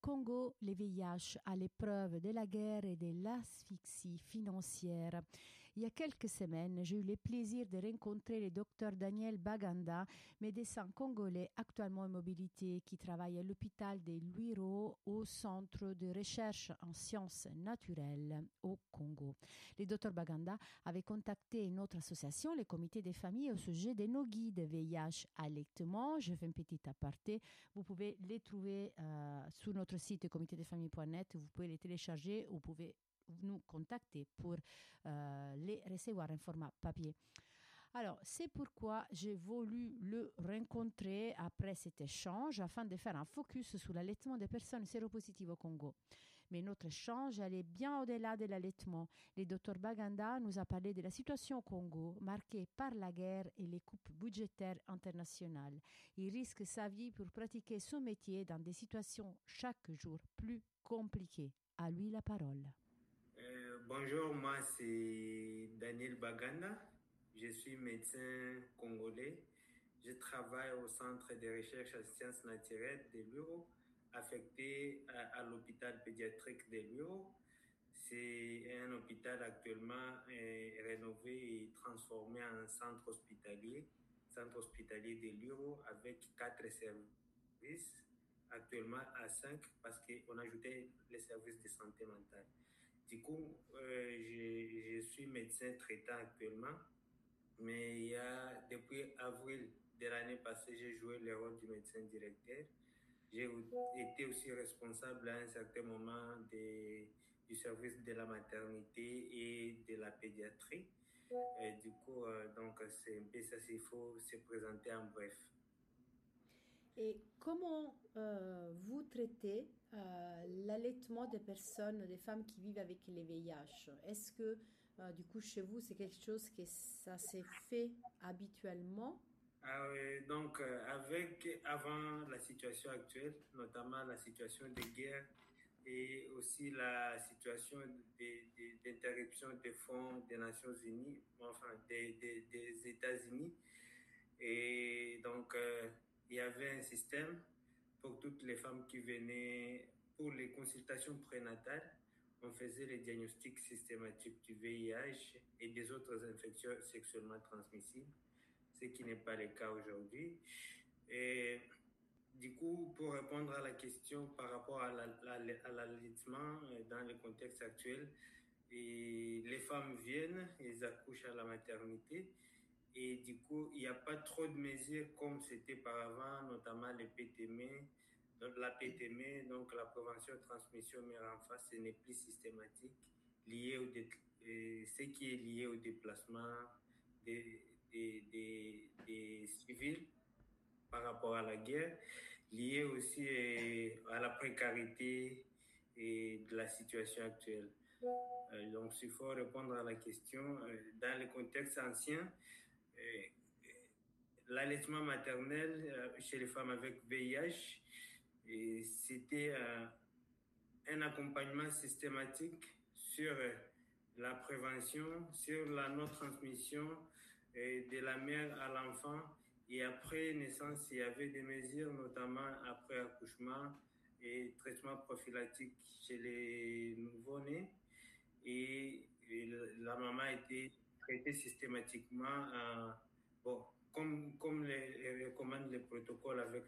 Congo, les VIH à l'épreuve de la guerre et de l'asphyxie financière. Il y a quelques semaines, j'ai eu le plaisir de rencontrer le docteur Daniel Baganda, médecin congolais actuellement en mobilité qui travaille à l'hôpital de Lwiro au centre de recherche en sciences naturelles au Congo. Le docteur Baganda avait contacté notre association, le comité des familles, au sujet de nos guides VIH allaitement. Je fais un petit aparté. Vous pouvez les trouver sur notre site comitédesfamilles.net. Vous pouvez les télécharger ou vous pouvez nous contacter pour les recevoir en format papier. Alors, c'est pourquoi j'ai voulu le rencontrer après cet échange afin de faire un focus sur l'allaitement des personnes séropositives au Congo. Mais notre échange allait bien au-delà de l'allaitement. Le Dr Baganda nous a parlé de la situation au Congo, marquée par la guerre et les coupes budgétaires internationales. Il risque sa vie pour pratiquer son métier dans des situations chaque jour plus compliquées. À lui la parole. Bonjour, moi c'est Daniel Baganda. Je suis médecin congolais. Je travaille au Centre de recherche en sciences naturelles de Lwiro, affecté à l'hôpital pédiatrique de Lwiro. C'est un hôpital actuellement rénové et transformé en centre hospitalier de Lwiro avec 4 services, actuellement à 5 parce qu'on a ajouté les services de santé mentale. Du coup, je suis médecin traitant actuellement, mais depuis avril de l'année passée, j'ai joué le rôle du médecin directeur. J'ai été aussi responsable à un certain moment du service de la maternité et de la pédiatrie. Et du coup, donc c'est un peu ça, il faut se présenter en bref. Et comment vous traitez l'allaitement des personnes, des femmes qui vivent avec les VIH? Est-ce que, du coup, chez vous, c'est quelque chose que ça s'est fait habituellement? Donc, avant la situation actuelle, notamment la situation de guerre et aussi la situation d'interruption des fonds des Nations Unies, enfin des États-Unis, et donc il y avait un système pour toutes les femmes qui venaient pour les consultations prénatales. On faisait les diagnostics systématiques du VIH et des autres infections sexuellement transmissibles, ce qui n'est pas le cas aujourd'hui. Et du coup, pour répondre à la question par rapport à l'allaitement dans le contexte actuel, les femmes viennent, elles accouchent à la maternité. Et du coup, il n'y a pas trop de mesures comme c'était par avant, notamment les PTM. Donc, la PTM, donc la prévention de transmission mère-enfant, ce n'est plus systématique, ce qui est lié au déplacement des civils par rapport à la guerre, lié aussi à la précarité et de la situation actuelle. Donc, s'il faut répondre à la question, dans le contexte ancien, l'allaitement maternel chez les femmes avec VIH, c'était un accompagnement systématique sur la prévention, sur la non-transmission de la mère à l'enfant. Et après naissance, il y avait des mesures, notamment après accouchement et traitement prophylactique chez les nouveau-nés. Et la maman a été traitée systématiquement, comme les recommandent les protocoles avec